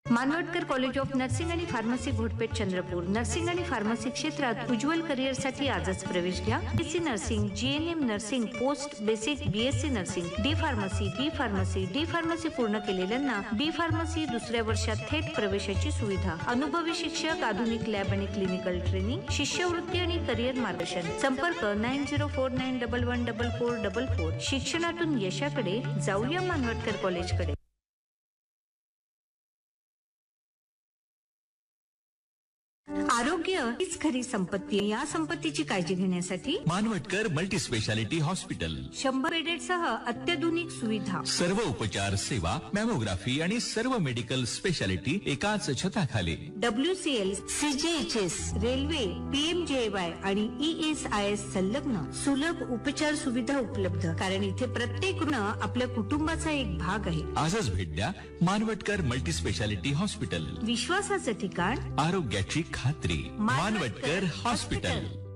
Manwatkar college of nursing आणि pharmacy घोटपेठ Chandrapur. Nursing आणि pharmacy क्षेत्रात उज्ज्वल करिअरसाठी आजच प्रवेश घ्या. BSc nursing, GNM nursing, post basic BSc nursing, D pharmacy पूर्ण केलेल्यांना बी फार्मसी दुसऱ्या वर्षात थेट प्रवेशाची सुविधा. अनुभवी शिक्षक, आधुनिक लॅब आणि क्लिनिकल ट्रेनिंग, शिष्यवृत्ती आणि करिअर मार्गदर्शन. संपर्क 9049114444. शिक्षणातून यशाकडे जाऊया मानवटकर कॉलेजकडे. आरोग्य हीच खरी संपत्ती. या संपत्तीची काळजी घेण्यासाठी मानवटकर मल्टी स्पेशालिटी हॉस्पिटल 100 बेडेडसह अत्याधुनिक सुविधा, सर्व उपचार सेवा, मॅमोग्राफी आणि सर्व मेडिकल स्पेशालिटी एकाच छताखाली. WCL, CGHS, रेल्वे, PMJAY आणि ESIS संलग्न सुलभ उपचार सुविधा उपलब्ध. कारण इथे प्रत्येक रुग्ण आपल्या कुटुंबाचा एक भाग आहे. आजच भेट द्या मानवटकर मल्टी स्पेशालिटी हॉस्पिटल. विश्वासाचं ठिकाण, आरोग्याची खात्री. मानवटकर हॉस्पिटल.